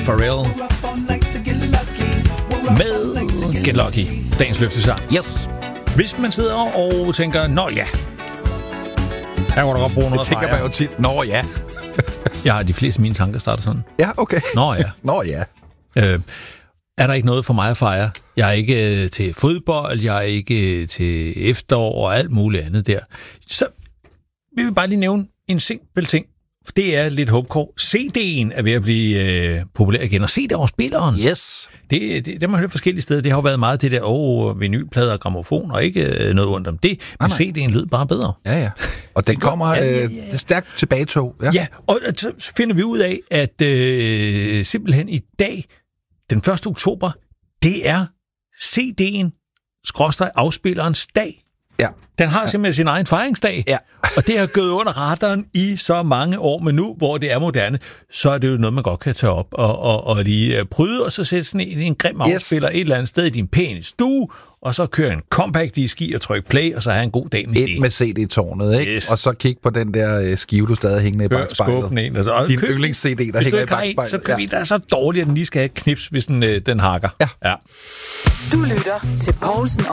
Pharrell med Get Lucky, dagens løftesang. Yes. Hvis man sidder og tænker, nå ja, her må der godt bruge noget. Det tænker man jo tit, nå ja. Jeg har de fleste af mine tanker starter sådan. Ja, okay. Nå ja. Nå ja. Er der ikke noget for mig at fejre? Jeg er ikke til fodbold, jeg er ikke til efterår og alt muligt andet der. Så vi vil bare lige nævne en simpel ting. Det er lidt håbkår. CD'en er ved at blive populær igen, og CD-afspilleren. Yes. Det man hørt forskellige steder. Det har jo været meget det der, vinylplader og grammofon, og ikke noget rundt om det. Men CD'en lød bare bedre. Ja. Og den kommer stærkt tilbagetog. Ja, og så finder vi ud af, at simpelthen i dag, den 1. oktober, det er CD'en/afspillerens dag. Ja. Den har simpelthen sin egen fejringsdag. Ja. Og det har gået under radaren i så mange år, men nu, hvor det er moderne, så er det jo noget, man godt kan tage op og lige pryde, og så sætte sådan en grim afspiller et eller andet sted i din pæne stue, og så køre en compact disk i og trykke play, og så have en god dag med det. Ind med CD-tårnet, ikke? Yes. Og så kig på den der skive, du stadig hænger i bagspejlet. Og så, din yndlings-CD, der hænger i bagspejlet. Så kan vi da så dårligt, at den lige skal have et knips, hvis den hakker. Ja. Du lytter til Poulsen